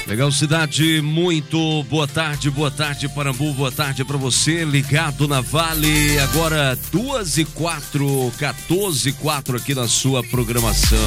Legal, cidade, muito boa tarde Parambu, boa tarde para você, ligado na Vale, agora 2h04, 14h04 aqui na sua programação.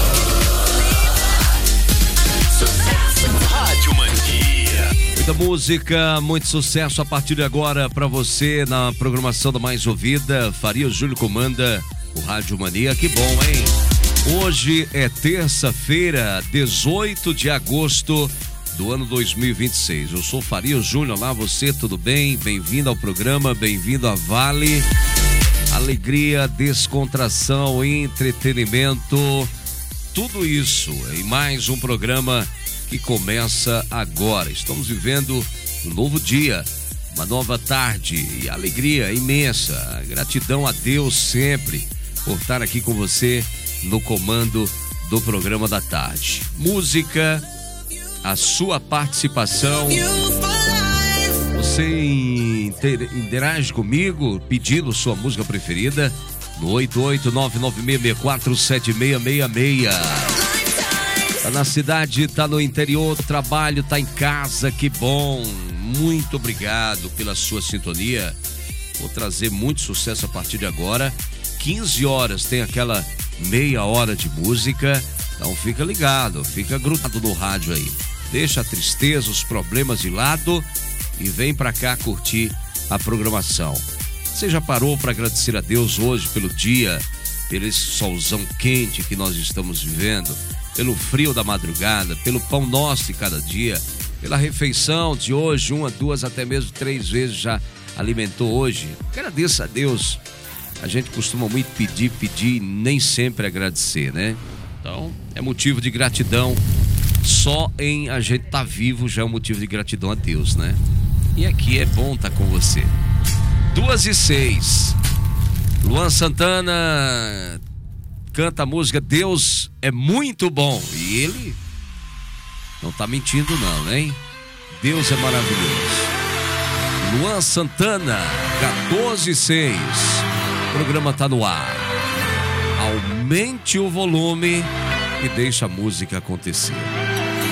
Rádio Mania. Muita música, muito sucesso a partir de agora para você na programação da mais ouvida. Faria Júlio comanda o Rádio Mania, que bom, hein? Hoje é terça-feira, 18 de agosto do ano 2026. Eu sou Faria Júnior, olá você, tudo bem? Bem-vindo ao programa, bem-vindo à Vale. Alegria, descontração, entretenimento, tudo isso em mais um programa que começa agora. Estamos vivendo um novo dia, uma nova tarde e alegria imensa. Gratidão a Deus sempre por estar aqui com você no comando do programa da tarde. Música, a sua participação. Você interage comigo pedindo sua música preferida no 88996647666. Tá na cidade, tá no interior do trabalho, tá em casa, que bom. Muito obrigado pela sua sintonia. Vou trazer muito sucesso a partir de agora. 15 horas tem aquela meia hora de música. Então fica ligado, fica grudado no rádio aí. Deixa a tristeza, os problemas de lado e vem pra cá curtir a programação. Você já parou para agradecer a Deus hoje pelo dia, pelo esse solzão quente que nós estamos vivendo, pelo frio da madrugada, pelo pão nosso de cada dia, pela refeição de hoje, 1, 2, até mesmo 3 vezes já alimentou hoje? Agradeça a Deus. A gente costuma muito pedir e nem sempre agradecer, né? Então, é motivo de gratidão. Só em a gente estar vivo já é um motivo de gratidão a Deus, né? E aqui é bom estar com você. 2h06. Luan Santana canta a música Deus é muito bom. E ele não tá mentindo não, hein? Deus é maravilhoso. Luan Santana, 14h06. O programa tá no ar. Aumente o volume e deixa a música acontecer.